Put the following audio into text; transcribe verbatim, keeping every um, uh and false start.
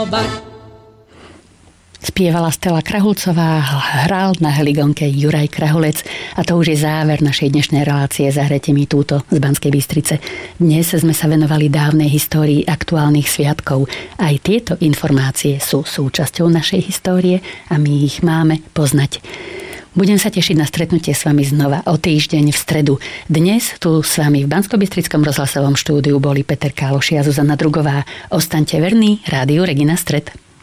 milovať. Spievala Stella Krahulcová, hral na heligonke Juraj Krahulec a to už je záver našej dnešnej relácie Zahrajte mi túto z Banskej Bystrice. Dnes sme sa venovali dávnej histórii aktuálnych sviatkov. Aj tieto informácie sú súčasťou našej histórie a my ich máme poznať. Budem sa tešiť na stretnutie s vami znova o týždeň v stredu. Dnes tu s vami v Banskobystrickom rozhlasovom štúdiu boli Peter Káloš a Zuzana Drugová. Ostaňte verní Rádiu Regina Stred.